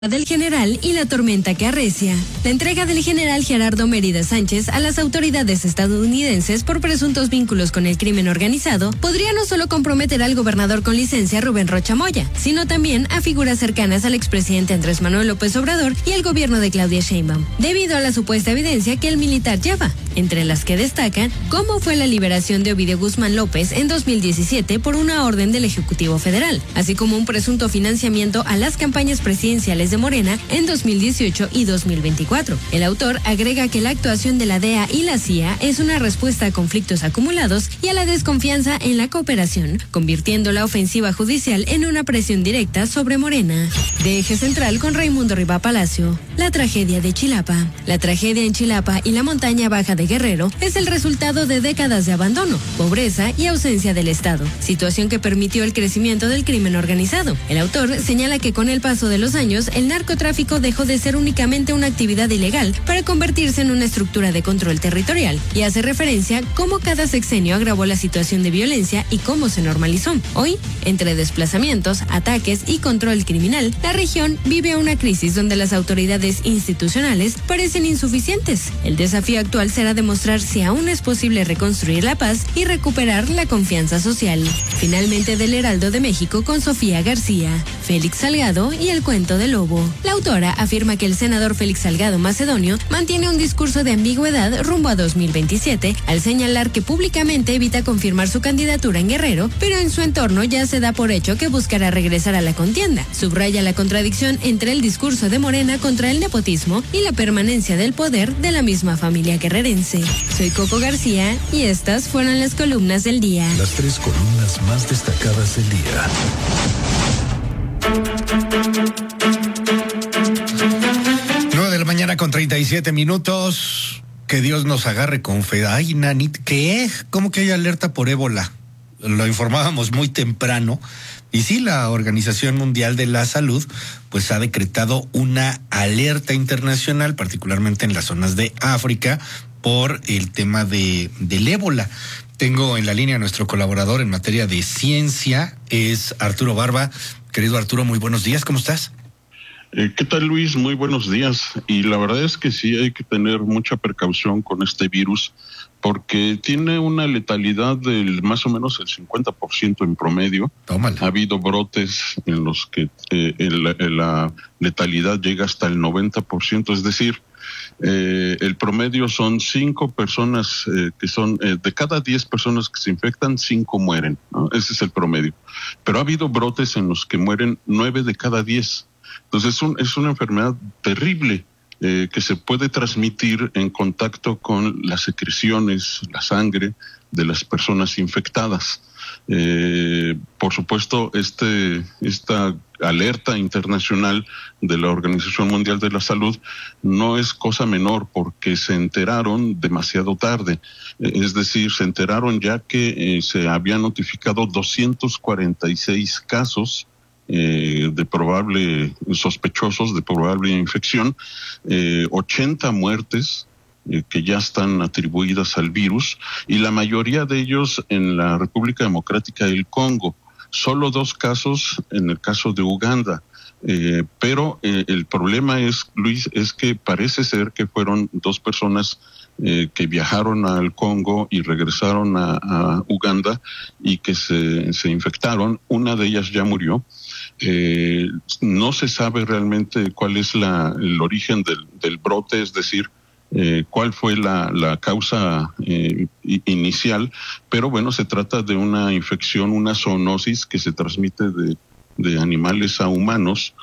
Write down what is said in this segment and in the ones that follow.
del general y la tormenta que arrecia. La entrega del general Gerardo Mérida Sánchez a las autoridades estadounidenses por presuntos vínculos con el crimen organizado podría no solo comprometer al gobernador con licencia Rubén Rocha Moya, sino también a figuras cercanas al expresidente Andrés Manuel López Obrador y al gobierno de Claudia Sheinbaum, debido a la supuesta evidencia que el militar lleva, entre las que destacan cómo fue la liberación de Ovidio Guzmán López en 2017 por una orden del Ejecutivo Federal, así como un presunto financiamiento a las campañas presidenciales de Morena en 2018 y 2024. El autor agrega que la actuación de la DEA y la CIA es una respuesta a conflictos acumulados y a la desconfianza en la cooperación, convirtiendo la ofensiva judicial en una presión directa sobre Morena. De Eje Central con Raimundo Riva Palacio. La tragedia de Chilapa. La tragedia en Chilapa y la montaña baja de Guerrero es el resultado de décadas de abandono, pobreza y ausencia del Estado, situación que permitió el crecimiento del crimen organizado. El autor señala que con el paso de los años, el narcotráfico dejó de ser únicamente una actividad ilegal para convertirse en una estructura de control territorial, y hace referencia a cómo cada sexenio agravó la situación de violencia y cómo se normalizó. Hoy, entre desplazamientos, ataques y control criminal, la región vive una crisis donde las autoridades institucionales parecen insuficientes. El desafío actual será demostrar si aún es posible reconstruir la paz y recuperar la confianza social. Finalmente, del Heraldo de México con Sofía García, Félix Salgado y el cuento del lobo. La autora afirma que el senador Félix Salgado Macedonio mantiene un discurso de ambigüedad rumbo a 2027 al señalar que públicamente evita confirmar su candidatura en Guerrero, pero en su entorno ya se da por hecho que buscará regresar a la contienda. Subraya la contradicción entre el discurso de Morena contra el nepotismo y la permanencia del poder de la misma familia guerrerense. Soy Coco García y estas fueron las columnas del día. Las 3 columnas más destacadas del día. 9:37 a.m. Que Dios nos agarre con fe. Ay, Nanit, ¿qué? ¿Cómo que hay alerta por ébola? Lo informábamos muy temprano. Y sí, la Organización Mundial de la Salud pues ha decretado una alerta internacional, particularmente en las zonas de África, por el tema del ébola. Tengo en la línea a nuestro colaborador en materia de ciencia, es Arturo Barba. Querido Arturo, muy buenos días, ¿cómo estás? ¿Qué tal, Luis? Muy buenos días. Y la verdad es que sí hay que tener mucha precaución con este virus porque tiene una letalidad del más o menos el 50% en promedio. Tómala. Ha habido brotes en los que la letalidad llega hasta el 90%, es decir, el promedio son 5 personas que son, de cada 10 personas que se infectan, 5 mueren, ¿no? Ese es el promedio. Pero ha habido brotes en los que mueren 9 de cada 10. Entonces es una enfermedad terrible que se puede transmitir en contacto con las secreciones, la sangre de las personas infectadas. Por supuesto, esta alerta internacional de la Organización Mundial de la Salud no es cosa menor porque se enteraron demasiado tarde. Es decir, se enteraron ya que se habían notificado 246 casos de probable sospechosos de probable infección, 80 muertes que ya están atribuidas al virus, y la mayoría de ellos en la República Democrática del Congo. Solo 2 casos en el caso de Uganda. Pero el problema es, Luis, es que parece ser que fueron 2 personas que viajaron al Congo y regresaron a Uganda y que se infectaron. Una de ellas ya murió. No se sabe realmente cuál es el origen del brote, es decir, cuál fue la causa inicial, pero bueno, se trata de una infección, una zoonosis que se transmite de animales a humanos,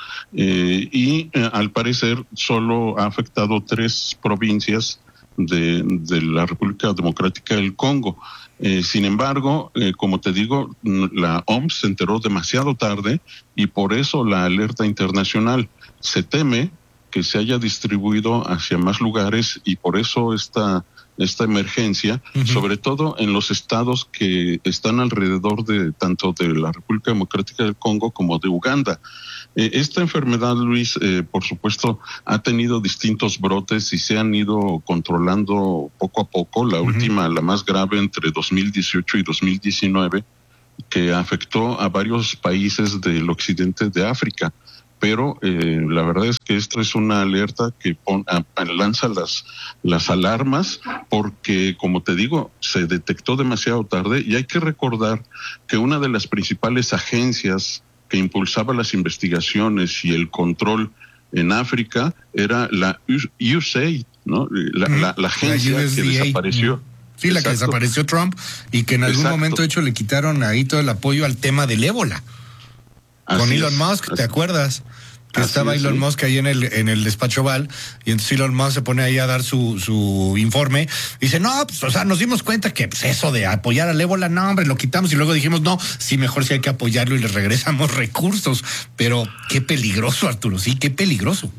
y al parecer solo ha afectado 3 provincias de la República Democrática del Congo. Sin embargo, como te digo, la OMS se enteró demasiado tarde y por eso la alerta internacional. Se teme que se haya distribuido hacia más lugares y por eso esta emergencia, sobre todo en los estados que están alrededor de tanto de la República Democrática del Congo como de Uganda. Esta enfermedad, Luis, por supuesto, ha tenido distintos brotes y se han ido controlando poco a poco. La última, la más grave, entre 2018 y 2019, que afectó a varios países del occidente de África. pero la verdad es que esto es una alerta que lanza las alarmas, porque, como te digo, se detectó demasiado tarde, y hay que recordar que una de las principales agencias que impulsaba las investigaciones y el control en África era la USAID, ¿no? La agencia que desapareció. Sí, la que desapareció Trump, y que en algún momento, de hecho, le quitaron ahí todo el apoyo al tema del ébola. Con Elon Musk, ¿te acuerdas? Que estaba Elon Musk ahí en el despacho Oval, y entonces Elon Musk se pone ahí a dar su informe, y dice, no, pues, o sea, nos dimos cuenta que pues, eso de apoyar al ébola, no, hombre, lo quitamos, y luego dijimos, no, sí, mejor sí hay que apoyarlo y le regresamos recursos. Pero qué peligroso, Arturo, sí, qué peligroso.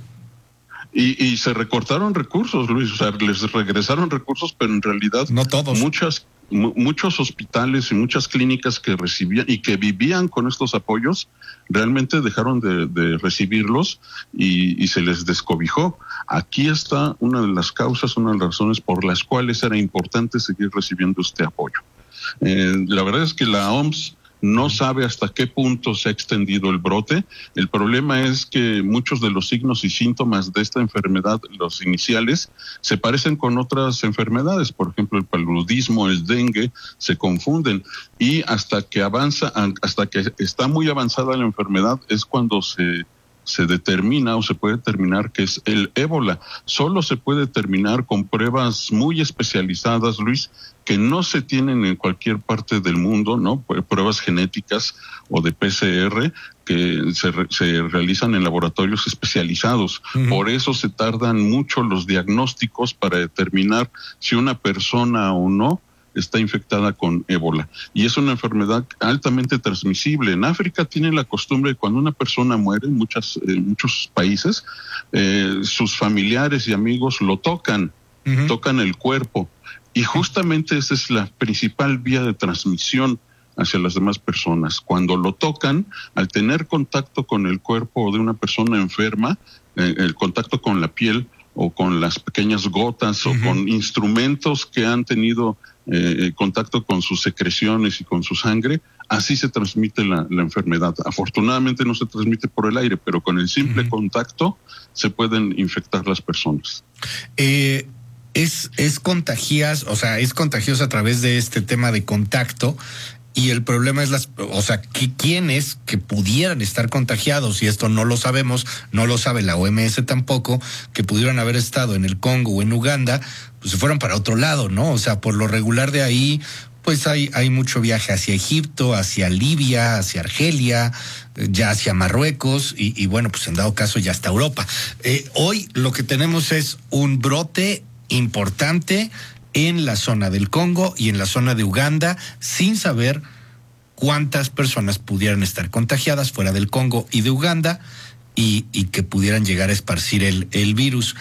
Y se recortaron recursos, Luis, o sea, les regresaron recursos, pero en realidad no todos. Muchos hospitales y muchas clínicas que recibían y que vivían con estos apoyos realmente dejaron de recibirlos, y se les descobijó. Aquí está una de las causas, una de las razones por las cuales era importante seguir recibiendo este apoyo. La verdad es que la OMS no sabe hasta qué punto se ha extendido el brote. El problema es que muchos de los signos y síntomas de esta enfermedad, los iniciales, se parecen con otras enfermedades. Por ejemplo, el paludismo, el dengue, se confunden. Y hasta que está muy avanzada la enfermedad, es cuando se determina o se puede determinar que es el ébola. Solo se puede determinar con pruebas muy especializadas, Luis, que no se tienen en cualquier parte del mundo, ¿no? Pruebas genéticas o de PCR que se realizan en laboratorios especializados. Uh-huh. Por eso se tardan mucho los diagnósticos para determinar si una persona o no está infectada con ébola. Y es una enfermedad altamente transmisible. En África tienen la costumbre de cuando una persona muere, en muchos países, sus familiares y amigos lo tocan, uh-huh, tocan el cuerpo. Y justamente esa es la principal vía de transmisión hacia las demás personas. Cuando lo tocan, al tener contacto con el cuerpo de una persona enferma, el contacto con la piel o con las pequeñas gotas, uh-huh, o con instrumentos que han tenido contacto con sus secreciones y con su sangre, así se transmite la enfermedad. Afortunadamente no se transmite por el aire, pero con el simple, uh-huh, contacto se pueden infectar las personas. Es contagiosa a través de este tema de contacto, y el problema es quiénes que pudieran estar contagiados, y esto no lo sabemos, no lo sabe la OMS tampoco, que pudieran haber estado en el Congo o en Uganda, pues se fueron para otro lado, ¿no? O sea, por lo regular de ahí, pues hay mucho viaje hacia Egipto, hacia Libia, hacia Argelia, ya hacia Marruecos, y bueno, pues en dado caso ya hasta Europa. Hoy lo que tenemos es un brote importante en la zona del Congo y en la zona de Uganda, sin saber cuántas personas pudieran estar contagiadas fuera del Congo y de Uganda, y que pudieran llegar a esparcir el virus.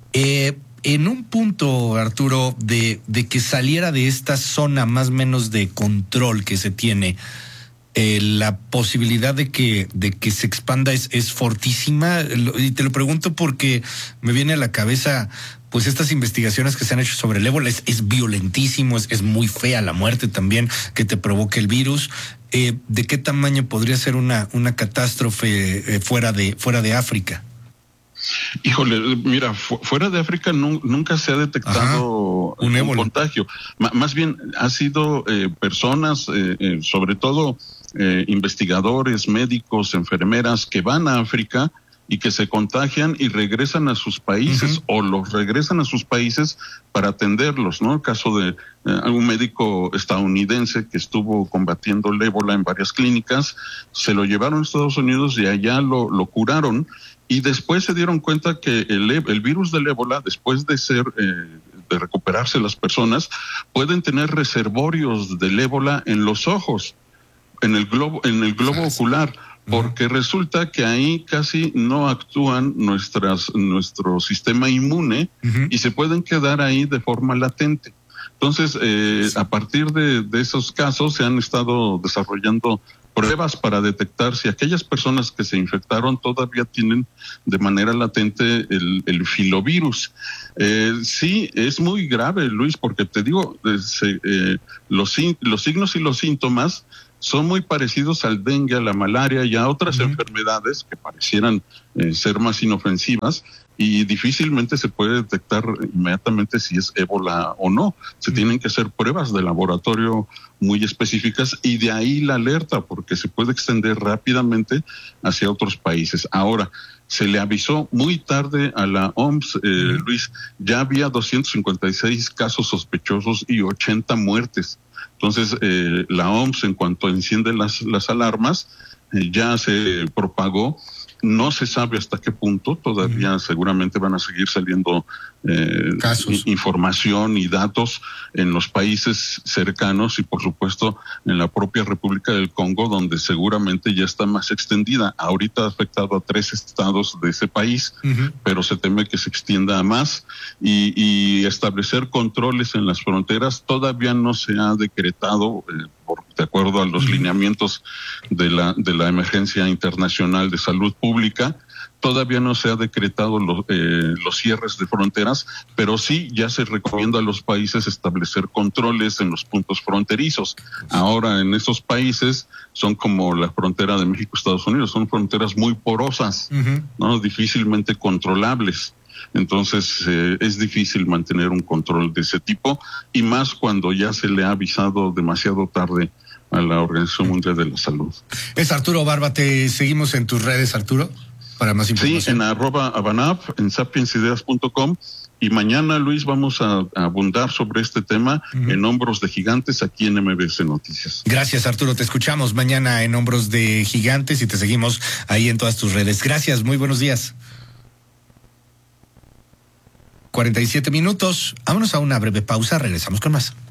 En un punto, Arturo, de que saliera de esta zona más o menos de control que se tiene, la posibilidad de que se expanda es fortísima, y te lo pregunto porque me viene a la cabeza pues estas investigaciones que se han hecho sobre el ébola. Es violentísimo, es muy fea la muerte también que te provoca el virus. ¿De qué tamaño podría ser una catástrofe fuera de África? Híjole, mira, fuera de África nunca se ha detectado un contagio. Más bien ha sido personas, sobre todo investigadores, médicos, enfermeras, que van a África y que se contagian y regresan a sus países, uh-huh, o los regresan a sus países para atenderlos, ¿no? El caso de un médico estadounidense que estuvo combatiendo el ébola en varias clínicas, se lo llevaron a Estados Unidos y allá lo curaron, y después se dieron cuenta que el virus del ébola, después de recuperarse las personas, pueden tener reservorios del ébola en los ojos, en el globo ocular, porque resulta que ahí casi no actúan nuestro sistema inmune, uh-huh, y se pueden quedar ahí de forma latente. Entonces, a partir de esos casos se han estado desarrollando pruebas para detectar si aquellas personas que se infectaron todavía tienen de manera latente el filovirus. Sí, es muy grave, Luis, porque te digo, los signos y los síntomas son muy parecidos al dengue, a la malaria y a otras enfermedades que parecieran ser más inofensivas, y difícilmente se puede detectar inmediatamente si es ébola o no. Se tienen que hacer pruebas de laboratorio muy específicas, y de ahí la alerta, porque se puede extender rápidamente hacia otros países. Ahora, se le avisó muy tarde a la OMS, Luis, ya había 256 casos sospechosos y 80 muertes. Entonces, la OMS, en cuanto enciende las alarmas, ya se propagó. No se sabe hasta qué punto, todavía seguramente van a seguir saliendo información y datos en los países cercanos, y por supuesto en la propia República del Congo, donde seguramente ya está más extendida. Ahorita ha afectado a 3 estados de ese país, pero se teme que se extienda a más, y establecer controles en las fronteras todavía no se ha decretado, de acuerdo a los lineamientos de la Emergencia Internacional de Salud Pública. Todavía no se ha decretado los cierres de fronteras, pero sí ya se recomienda a los países establecer controles en los puntos fronterizos. Ahora, en esos países son como la frontera de México-Estados Unidos, son fronteras muy porosas, ¿no? Difícilmente controlables. Entonces es difícil mantener un control de ese tipo, y más cuando ya se le ha avisado demasiado tarde a la Organización Mundial de la Salud. Es Arturo Barba, te seguimos en tus redes, Arturo, para más información. Sí, en @abanap, en sapiensideas.com, y mañana, Luis, vamos a abundar sobre este tema en Hombros de Gigantes, aquí en MBS Noticias. Gracias, Arturo, te escuchamos mañana en Hombros de Gigantes y te seguimos ahí en todas tus redes. Gracias, muy buenos días. 47 minutos, vámonos a una breve pausa, regresamos con más.